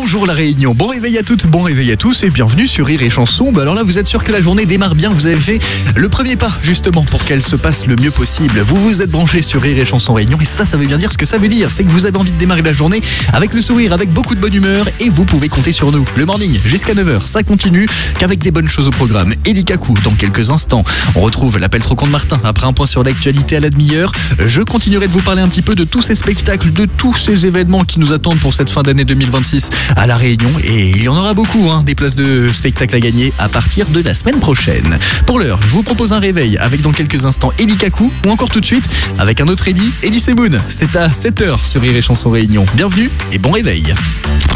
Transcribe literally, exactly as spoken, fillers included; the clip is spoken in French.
Bonjour la Réunion, bon réveil à toutes, bon réveil à tous et bienvenue sur Rire et Chanson. Bah alors là vous êtes sûr que la journée démarre bien, vous avez fait le premier pas justement pour qu'elle se passe le mieux possible. Vous vous êtes branchés sur Rire et Chanson Réunion et ça, ça veut bien dire ce que ça veut dire. C'est que vous avez envie de démarrer la journée avec le sourire, avec beaucoup de bonne humeur et vous pouvez compter sur nous. Le morning jusqu'à neuf heures, ça continue qu'avec des bonnes choses au programme. Et Likaku dans quelques instants. On retrouve l'appel trop con de Martin après un point sur l'actualité à la demi-heure. Je continuerai de vous parler un petit peu de tous ces spectacles, de tous ces événements qui nous attendent pour cette fin d'année deux mille vingt-six à La Réunion. Et il y en aura beaucoup, hein, des places de spectacle à gagner à partir de la semaine prochaine. Pour l'heure, je vous propose un réveil avec dans quelques instants Likaku ou encore tout de suite avec un autre Ellie, Ellie Semoun. C'est à sept heures sur Rire et Chanson Réunion. Bienvenue et bon réveil.